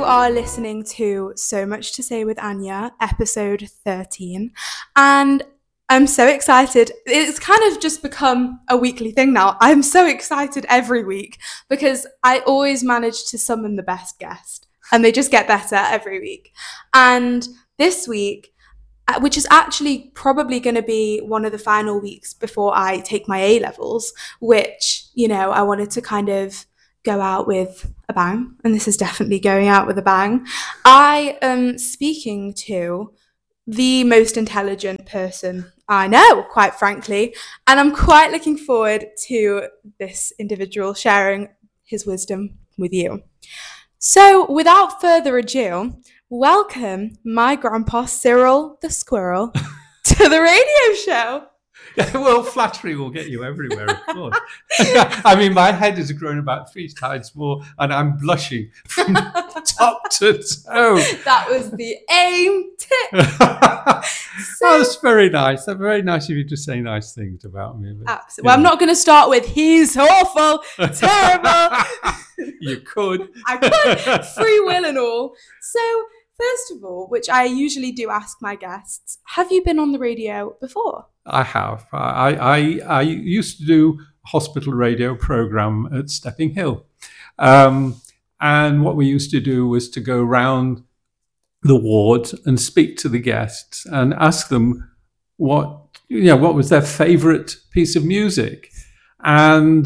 are listening to So Much to Say with Anya, episode 13, and I'm so excited. It's kind of just become a weekly thing now. I'm so excited every week because I always manage to summon the best guest, and they just get better every week. And this week, which is actually probably going to be one of the final weeks before I take my A-levels, which, I wanted to kind of go out with a bang, and this is definitely going out with a bang. I am speaking to the most intelligent person I know, quite frankly, and I'm quite looking forward to this individual sharing his wisdom with you. So, without further ado, welcome my grandpa Cyril the Squirrel to the radio show. Well, flattery will get you everywhere, of course. I mean, my head has grown about 3 times more, and I'm blushing from top to toe. That was the aim tip. That's very nice. That's very nice of you to say nice things about me. Absolutely. Well, I'm not going to start with he's awful, terrible. You could. I could. Free will and all. So, first of all, which I usually do ask my guests, have you been on the radio before? I have. I used to do a hospital radio program at Stepping Hill. And what we used to do was to go around the wards and speak to the guests and ask them what was their favorite piece of music. And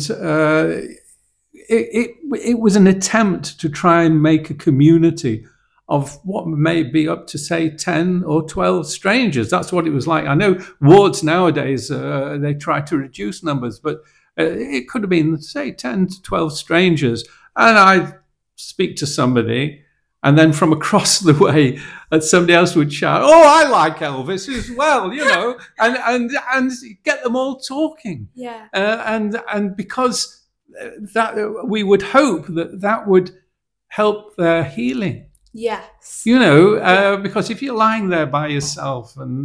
it was an attempt to try and make a community of what may be up to, say, 10 or 12 strangers. That's what it was like. I know wards nowadays, they try to reduce numbers, but it could have been, say, 10 to 12 strangers. And I'd speak to somebody, and then from across the way, somebody else would shout, "Oh, I like Elvis as well," and get them all talking. Yeah. And because that, we would hope that would help their healing. Yes. Because if you're lying there by yourself and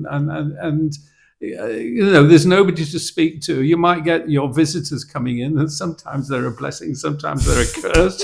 there's nobody to speak to, you might get your visitors coming in, and sometimes they're a blessing, sometimes they're a curse.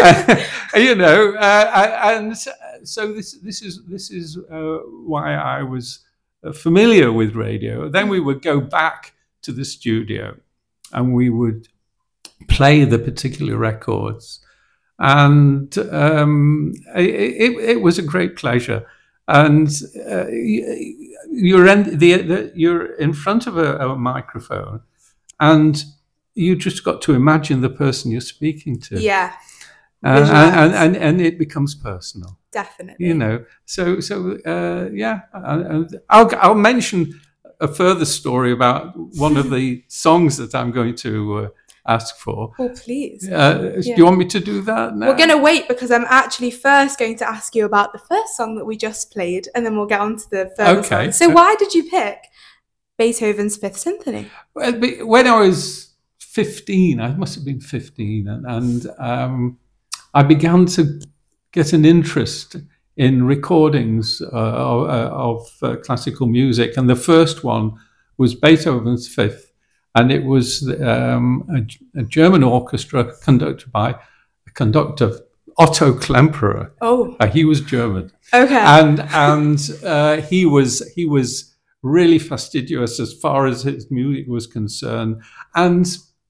And so this is why I was familiar with radio. Then we would go back to the studio, and we would play the particular records. And it was a great pleasure. And you're in front of a microphone, and you just got to imagine the person you're speaking to. Yeah. And it becomes personal. Definitely. Yeah. I'll mention a further story about one of the songs that I'm going to ask for. Oh, please. Do you want me to do that now? We're going to wait, because I'm actually first going to ask you about the first song that we just played, and then we'll get on to the further song. So why did you pick Beethoven's Fifth Symphony? Well, when I was 15, I must have been 15, and I began to get an interest in recordings of classical music, and the first one was Beethoven's Fifth. And it was a German orchestra conducted by a conductor, Otto Klemperer. Oh, he was German. Okay. And he was really fastidious as far as his music was concerned. And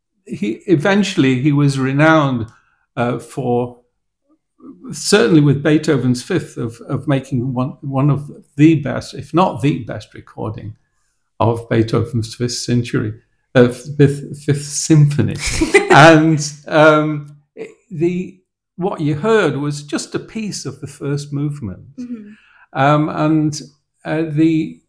he was renowned for, certainly with Beethoven's Fifth, of making one of the best, if not the best, recording of Beethoven's Fifth Symphony. And what you heard was just a piece of the first movement. Mm-hmm. And the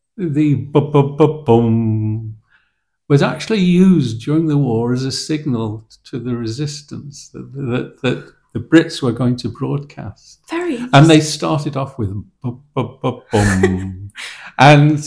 boom was actually used during the war as a signal to the resistance that the Brits were going to broadcast. Very interesting. And they started off with boom. And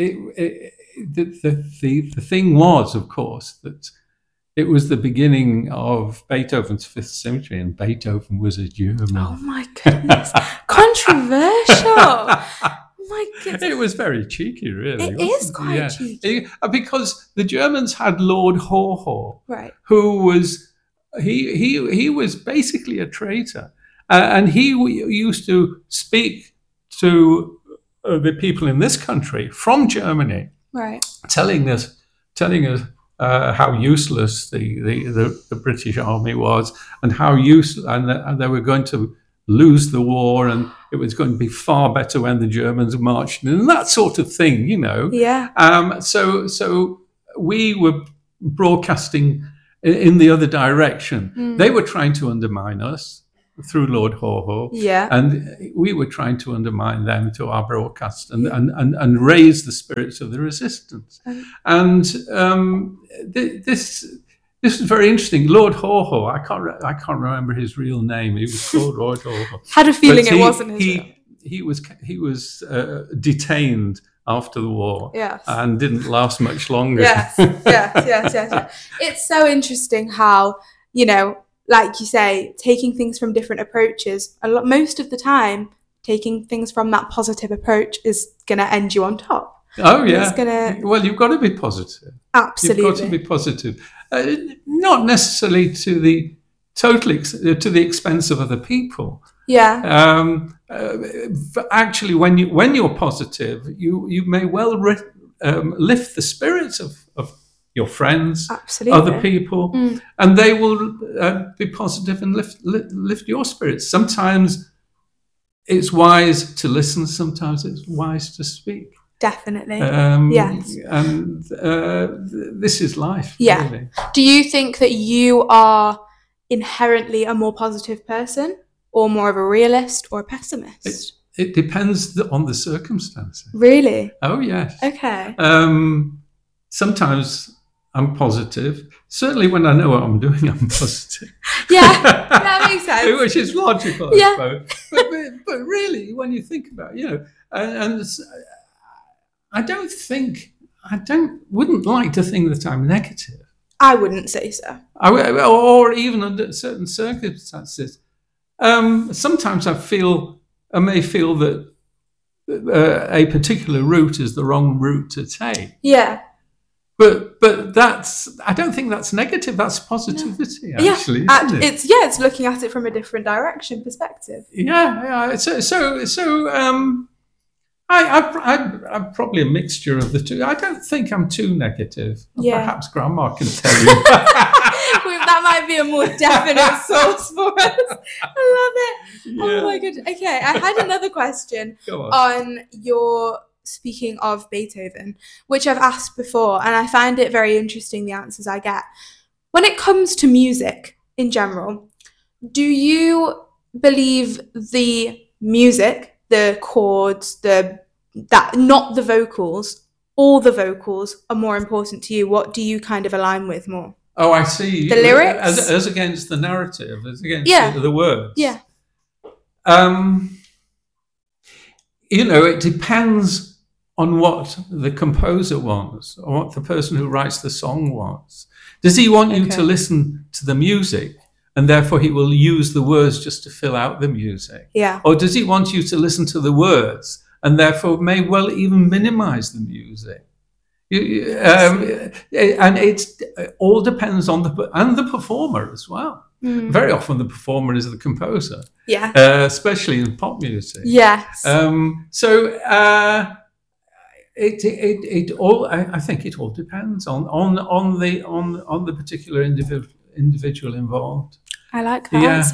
the thing was, of course, that it was the beginning of Beethoven's Fifth Symphony, and Beethoven was a German. Oh my goodness. Controversial. My goodness. It was very cheeky, really. It is quite cheeky. Because the Germans had Lord Haw, right, who was he was basically a traitor, And he used to speak to the people in this country from Germany, Right. telling us how useless the British army was, and how useless, and they were going to lose the war, and it was going to be far better when the Germans marched in, and that sort of thing, Yeah. So we were broadcasting in the other direction. They were trying to undermine us through Lord Haw-Haw, Yeah. and we were trying to undermine them to our broadcast and raise the spirits of the resistance. And this was very interesting. Lord Haw-Haw, I can't remember his real name. He was called Lord Haw-Haw. Had a feeling it wasn't his real. He was detained after the war, Yes. and didn't last much longer. Yes. It's so interesting how, like you say, taking things from different approaches, most of the time, taking things from that positive approach is going to end you on top. Oh, yeah. Well, you've got to be positive. Absolutely. You've got to be positive. Not necessarily to the expense of other people. Yeah. Actually, when you're positive, you may well lift the spirits of your friends, Absolutely. other people, and they will be positive and lift your spirits. Sometimes it's wise to listen. Sometimes it's wise to speak. Definitely. Yes. And this is life. Yeah. Really. Do you think that you are inherently a more positive person, or more of a realist or a pessimist? It depends on the circumstances. Really? Oh, yes. Okay. Sometimes I'm positive. Certainly when I know what I'm doing, I'm positive. Yeah, that makes sense. Which is logical, I suppose. But really, when you think about it, and I wouldn't like to think that I'm negative. I wouldn't say so. Or even under certain circumstances. Sometimes I may feel that a particular route is the wrong route to take. Yeah. But I don't think that's negative. That's positivity, actually. Isn't it? It's looking at it from a different direction perspective. Yeah. I'm probably a mixture of the two. I don't think I'm too negative. Yeah. Perhaps Grandma can tell you. That might be a more definite source for us. I love it. Yeah. Oh my goodness. Okay, I had another question on your speaking of Beethoven, which I've asked before, and I find it very interesting, the answers I get. When it comes to music in general, do you believe the music, the chords, not the vocals, all the vocals are more important to you? What do you kind of align with more? Oh, I see. The lyrics? As against the narrative, as against the words. Yeah. It depends on what the composer wants, or what the person who writes the song wants. Does he want you to listen to the music, and therefore he will use the words just to fill out the music? Yeah. Or does he want you to listen to the words, and therefore may well even minimize the music? And it all depends on the performer as well. Very often the performer is the composer. Yeah. Especially in pop music. Yes. I think it all depends on the particular individual involved. I like that answer.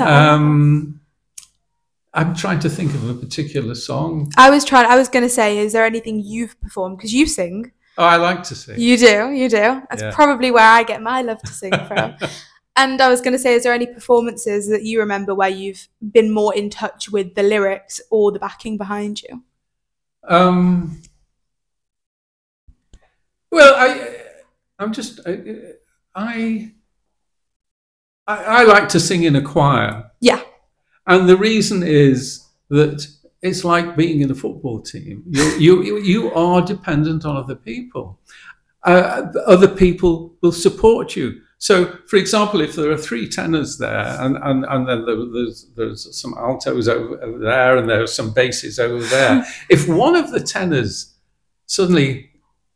I'm trying to think of a particular song. I was going to say, is there anything you've performed? Because you sing. Oh, I like to sing. You do. That's probably where I get my love to sing from. And I was going to say, is there any performances that you remember where you've been more in touch with the lyrics or the backing behind you? Well, I like to sing in a choir. Yeah. And the reason is that it's like being in a football team. You are dependent on other people. Other people will support you. So, for example, if there are 3 tenors there, and then there's some altos over there, and there are some basses over there, if one of the tenors suddenly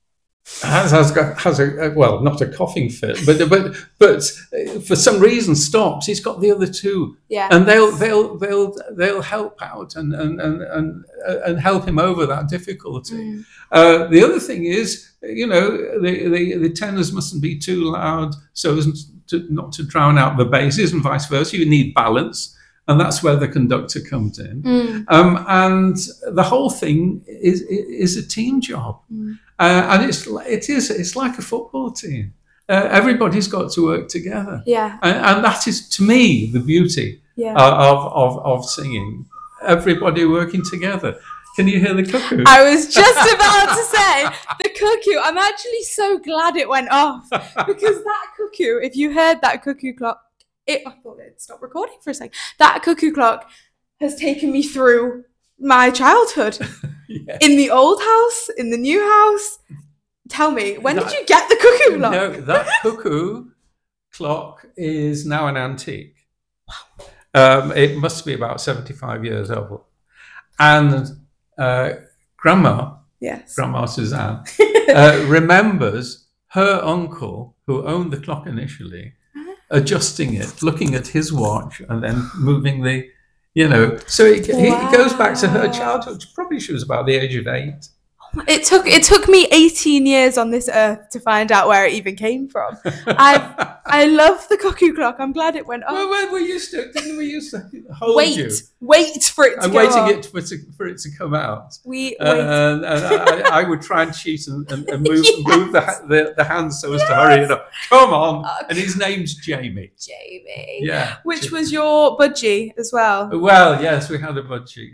has a well, not a coughing fit, but for some reason stops. He's got the other two, Yeah. and they'll help out and help him over that difficulty. The other thing is, the tenors mustn't be too loud so as not to drown out the basses, and vice versa. You need balance, and that's where the conductor comes in. And the whole thing is a team job. And it's like a football team. Everybody's got to work together. Yeah. And that is, to me, the beauty of singing. Everybody working together. Can you hear the cuckoo? I was just about to say the cuckoo. I'm actually so glad it went off, because that cuckoo, if you heard that cuckoo clock, I thought it stopped recording for a second. That cuckoo clock has taken me through my childhood. Yeah. In the old house, in the new house. Tell me, when did you get the cuckoo clock? No, that cuckoo clock is now an antique. Wow. It must be about 75 years old. And Grandma Suzanne, remembers her uncle, who owned the clock initially, adjusting it, looking at his watch, and then moving the, so it goes back to her childhood. Probably she was about the age of 8. It took me 18 years on this earth to find out where it even came from. I love the cuckoo clock. I'm glad it went off. Well, we used to hold you. Wait for it to I'm go waiting off. for it to come out. And I would try and cheat and move the hands so as to hurry it up. Come on. And his name's Jamie. Jamie. Yeah. Which was your budgie as well? Well, yes, we had a budgie.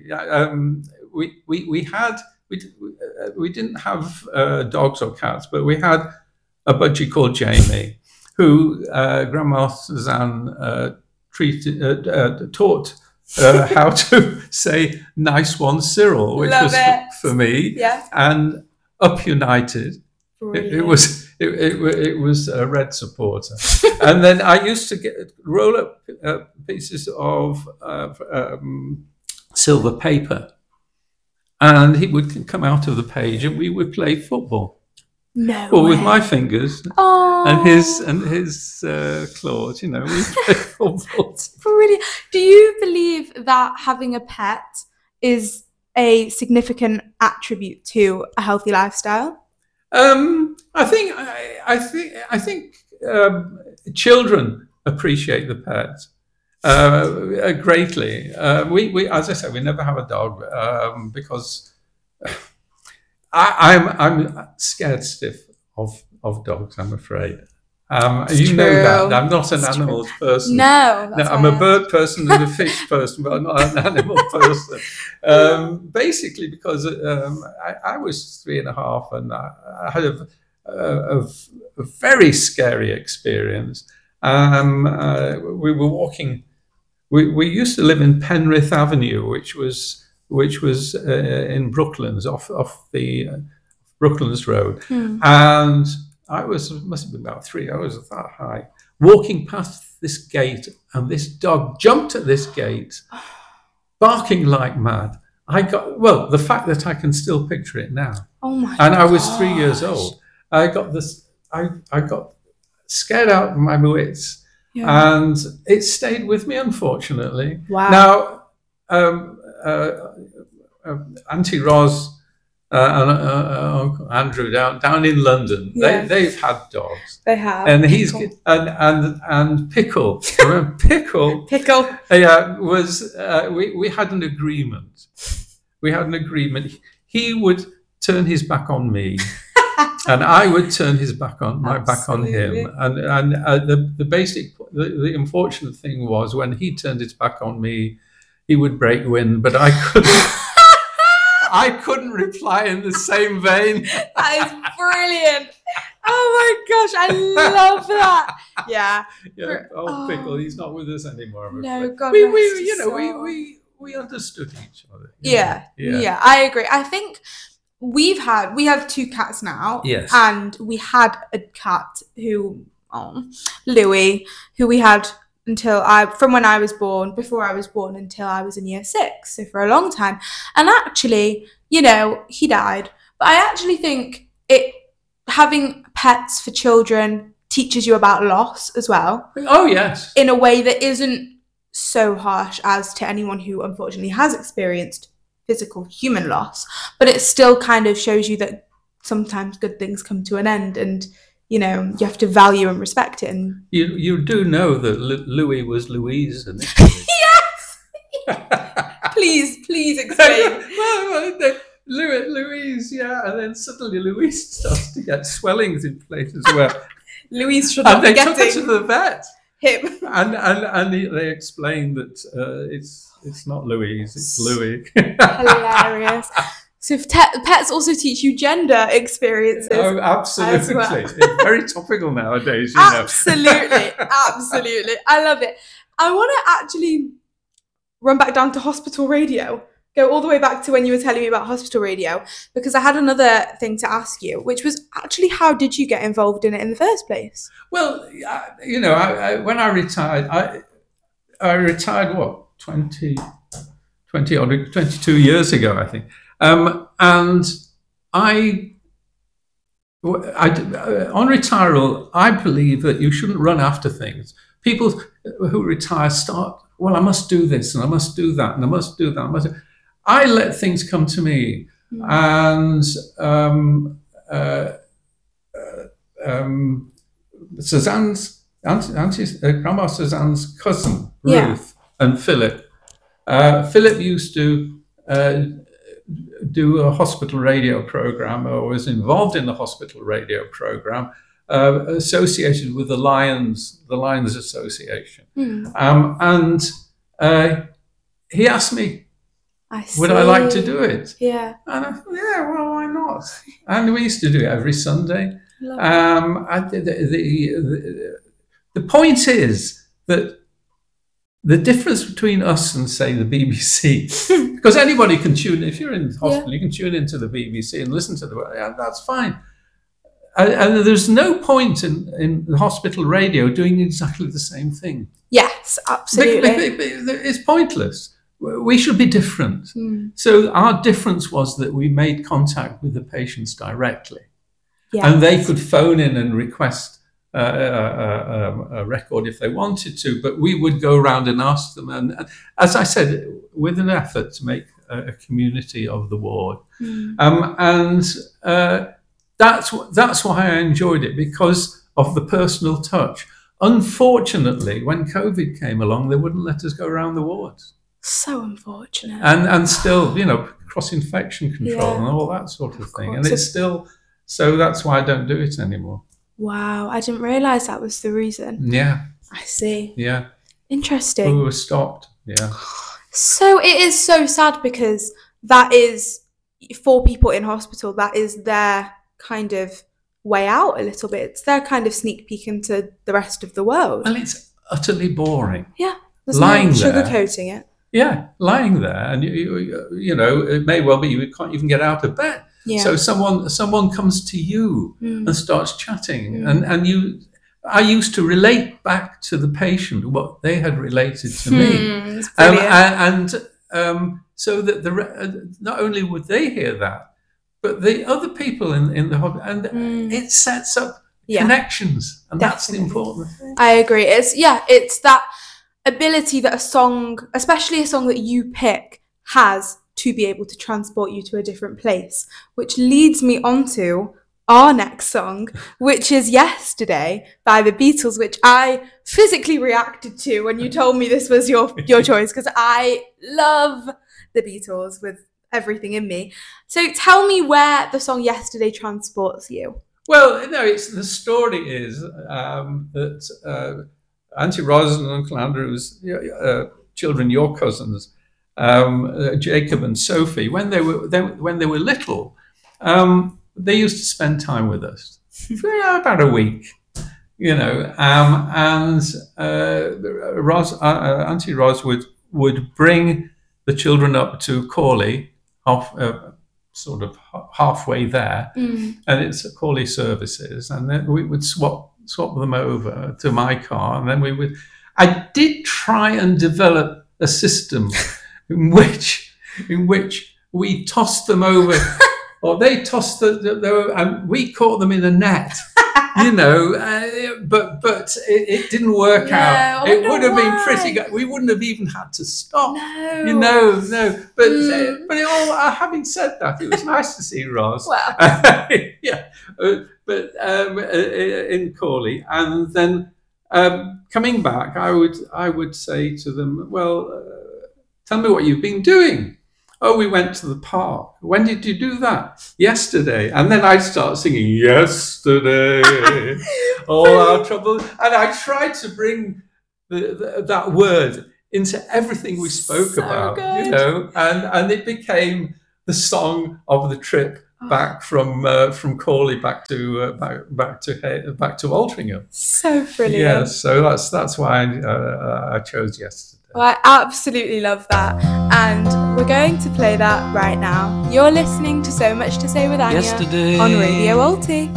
We didn't have dogs or cats, but we had a budgie called Jamie, who Grandma Suzanne taught how to say "nice one, Cyril," which was for me. Yeah. And Up United. It was a Red supporter. And then I used to roll up pieces of silver paper. And he would come out of the page, and we would play football. No. Well, with my fingers and his claws, we play football. Brilliant. Do you believe that having a pet is a significant attribute to a healthy lifestyle? I think children appreciate the pet. Greatly. We, as I said, we never have a dog because I'm scared stiff of dogs. I'm afraid. You know that I'm not an animals person. No, I'm a bird person and a fish person, but I'm not an animal person. Basically, because I was 3.5, and I had a very scary experience. We were walking. We used to live in Penrith Avenue, which was in Brooklands, off the Brooklands Road, and I must have been about 3 hours of that high, walking past this gate, and this dog jumped at this gate, barking like mad. The fact that I can still picture it now. Oh my! And I was 3 years old. I got this. I got scared out of my wits. Yeah. And it stayed with me, unfortunately. Wow. Now, Auntie Ros and Uncle Andrew down in London, they've had dogs. They have. And and Pickle. Remember Pickle? Pickle. Yeah, was we had an agreement. He would turn his back on me. And I would turn my back on him. And the unfortunate thing was, when he turned his back on me, he would break wind, but I couldn't reply in the same vein. That is brilliant. Oh my gosh, I love that. Yeah. Pickle, he's not with us anymore. No, God. We understood each other. Yeah, I agree. I think we have 2 cats now. Yes. And we had a cat Louis, who we had from when I was born, before I was born, until I was in year 6. So for a long time. And actually, he died. But I actually think having pets for children teaches you about loss as well. Oh, yes. In a way that isn't so harsh as to anyone who unfortunately has experienced physical human loss, but it still kind of shows you that sometimes good things come to an end, and you have to value and respect it. And you do know that Louis was Louise initially. Yes. Please explain. Louise, yeah, and then suddenly Louise starts to get swellings in places where Louise should not and be they took her getting to the vet. him. And they explained that it's not Louise, it's Louis. Hilarious. So pets also teach you gender experiences. Oh, absolutely. Well. It's very topical nowadays, Absolutely. I love it. I want to actually run back down to hospital radio, go all the way back to when you were telling me about hospital radio, because I had another thing to ask you, which was actually, how did you get involved in it in the first place? Well, when I retired, I retired, 22 years ago, I think. And on retirement, I believe that you shouldn't run after things. People who retire start, well, I must do this and I must do that and I must do that. I let things come to me. And Grandma Suzanne's cousin, Ruth, and Philip. Philip used to do a hospital radio program, or was involved in the hospital radio program, associated with the Lions Association. And he asked me, would I like to do it? Yeah. And I thought, yeah, well, why not? And we used to do it every Sunday. The point is that the difference between us and, say, the BBC, because anybody can tune in. If you're in hospital, you can tune into the BBC and listen to that's fine. And there's no point in hospital radio doing exactly the same thing. Yes, absolutely. It's pointless. We should be different. So our difference was that we made contact with the patients directly. Yes. And they could phone in and request a record if they wanted to, but we would go around and ask them. And as I said, with an effort to make a community of the ward. That's why I enjoyed it, because of the personal touch. Unfortunately, when COVID came along, they wouldn't let us go around the wards. So unfortunate. And still, cross-infection control and all that sort of thing. And it's still, so that's why I don't do it anymore. Wow, I didn't realise that was the reason. Yeah. I see. Yeah. Interesting. We were stopped, yeah. So it is so sad, because that is, for people in hospital, that is their kind of way out a little bit. It's their kind of sneak peek into the rest of the world. And it's utterly boring. Yeah. There's lying no sugarcoating it. Yeah, lying there. And, it may well be you can't even get out of bed. Yeah. So someone comes to you and starts chatting, and I used to relate back to the patient what they had related to me, so that not only would they hear that, but the other people in the hospital, and it sets up connections, and that's the important thing. I agree. It's that ability that a song, especially a song that you pick, has to be able to transport you to a different place, which leads me on to our next song, which is Yesterday by the Beatles, which I physically reacted to when you told me this was your choice, because I love the Beatles with everything in me. So tell me where the song Yesterday transports you. Well, no, the story is that Auntie Ros and Uncle Andrew's children, your cousins, Jacob and Sophie, when they were little, they used to spend time with us for about a week, and Auntie Ros would bring the children up to Cawley, sort of halfway there, and it's Cawley services, and then we would swap them over to my car, and then I did try and develop a system in which we tossed them over or they tossed and we caught them in a net. But it didn't work out. It would have been pretty good. We wouldn't have even had to stop. No. No. But having said that, it was nice to see Roz. Well. In Cawley, and then coming back, I would say to them, well, tell me what you've been doing. Oh, we went to the park. When did you do that? Yesterday. And then I'd start singing, yesterday, all our troubles. And I tried to bring that word into everything we spoke about, good. and it became the song of the trip back from Cawley back to Altrincham. So brilliant. Yeah, so that's why I chose yesterday. Well, I absolutely love that, and we're going to play that right now. You're listening to So Much to Say with Anya Yesterday. on Radio Alti.